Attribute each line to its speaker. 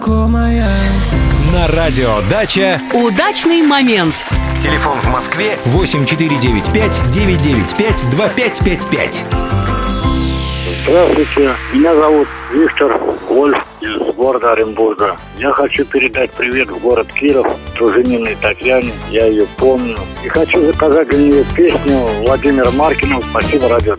Speaker 1: На радио «Дача»
Speaker 2: удачный момент.
Speaker 1: Телефон в Москве 8495-995-2555.
Speaker 3: Здравствуйте, меня зовут Виктор Вольф из города Оренбурга. Я хочу передать привет в город Киров Дружининой Татьяне, я ее помню. И хочу заказать для нее песню Владимира Маркина «Спасибо, радио».